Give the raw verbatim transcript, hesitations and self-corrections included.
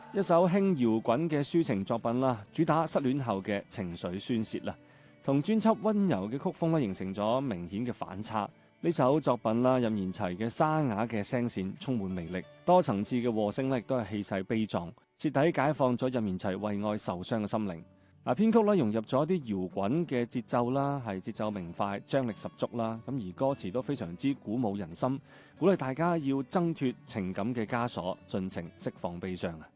一首輕搖滾嘅抒情作品啦，主打失戀後嘅情緒宣泄啦，同專輯溫柔嘅曲風咧形成咗明顯嘅反差。呢首作品啦，任賢齊嘅沙啞嘅聲線充滿魅力，多層次嘅和聲咧亦都係氣勢悲壯，徹底解放咗任賢齊為愛受傷嘅心靈。嗱，編曲咧融入咗一啲搖滾嘅節奏啦，係節奏明快，張力十足啦。咁而歌詞都非常之鼓舞人心，鼓勵大家要掙脫情感嘅枷鎖，盡情釋放悲傷啊！